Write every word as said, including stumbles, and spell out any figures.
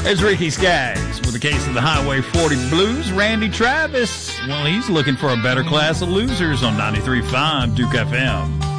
There's Ricky Skaggs with a case of the Highway forty Blues. Randy Travis, well, he's looking for a better class of losers on ninety-three point five Duke F M.